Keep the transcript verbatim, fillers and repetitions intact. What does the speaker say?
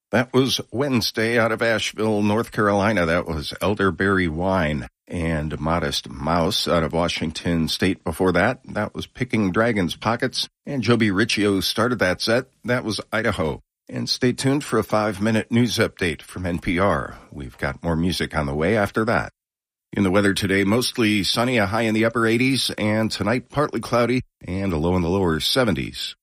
That was Wednesday out of Asheville, North Carolina. That was Elderberry Wine. And Modest Mouse out of Washington State before that. That was Picking Dragon's Pockets. And Joby Riccio started that set. That was Idaho. And stay tuned for a five-minute news update from N P R. We've got more music on the way after that. In the weather today, mostly sunny, a high in the upper eighties, and tonight partly cloudy and a low in the lower seventies.